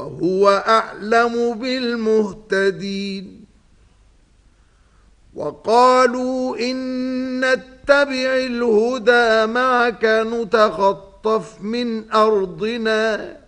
وهو أعلم بالمهتدين وقالوا إن نتبع الهدى معك نتخطف من أرضنا